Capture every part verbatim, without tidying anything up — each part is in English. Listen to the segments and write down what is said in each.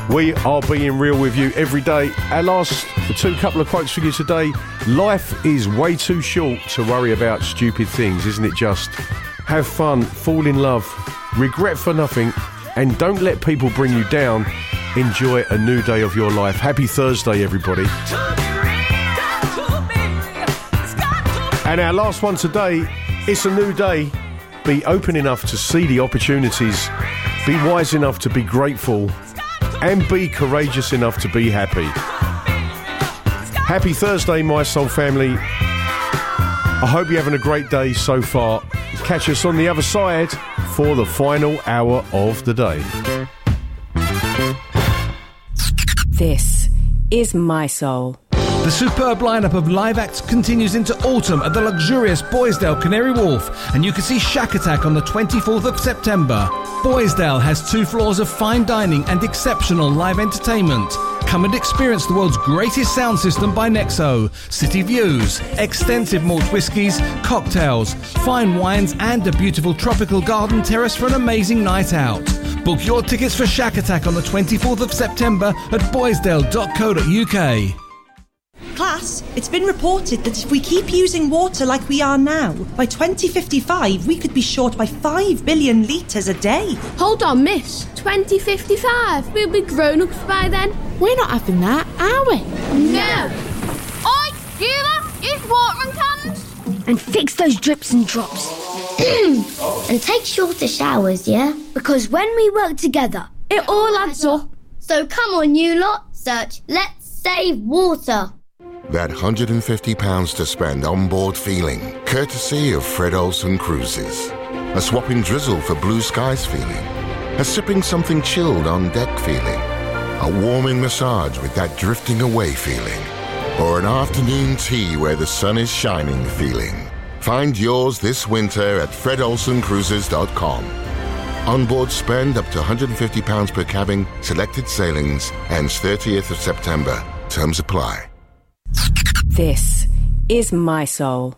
We are being real with you every day. Our last two couple of quotes for you today. Life is way too short to worry about stupid things, isn't it just? Have fun, fall in love, regret for nothing, and don't let people bring you down. Enjoy a new day of your life. Happy Thursday, everybody. And our last one today, it's a new day. Be open enough to see the opportunities. Be wise enough to be grateful. And be courageous enough to be happy. Happy Thursday, my soul family. I hope you're having a great day so far. Catch us on the other side for the final hour of the day. This is My Soul. The superb lineup of live acts continues into autumn at the luxurious Boisdale Canary Wharf, and you can see Shack Attack on the twenty-fourth of September. Boisdale has two floors of fine dining and exceptional live entertainment. Come and experience the world's greatest sound system by Nexo, city views, extensive malt whiskies, cocktails, fine wines and a beautiful tropical garden terrace for an amazing night out. Book your tickets for Shack Attack on the twenty-fourth of September at boisdale dot co dot uk. Class, it's been reported that if we keep using water like we are now, by twenty fifty-five we could be short by five billion litres a day. Hold on, miss. twenty fifty-five? We'll be grown-ups by then. We're not having that, are we? No. Oi, you lot, use watering cans. And fix those drips and drops. And take shorter showers, yeah? Because when we work together, it all adds up. So come on, you lot, search Let's Save Water. That one hundred fifty pounds to spend on board feeling, courtesy of Fred Olsen Cruises. A swapping drizzle for blue skies feeling. A sipping something chilled on deck feeling. A warming massage with that drifting away feeling. Or an afternoon tea where the sun is shining feeling. Find yours this winter at fred olsen cruises dot com. Onboard spend up to one hundred fifty pounds per cabin, selected sailings, ends thirtieth of September. Terms apply. This is My Soul.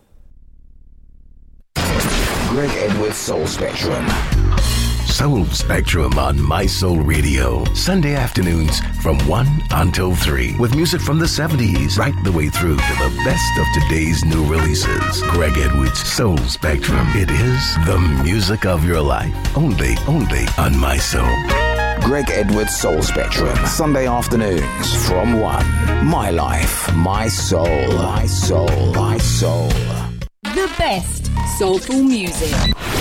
Greg Edwards Soul Spectrum. Soul Spectrum on My Soul Radio. Sunday afternoons from one until three. With music from the seventies right the way through to the best of today's new releases. Greg Edwards Soul Spectrum. It is the music of your life. Only, only on My Soul. Greg Edwards Soul Spectrum. Sunday afternoons from one. My life, my soul, my soul, my soul. The best soulful music.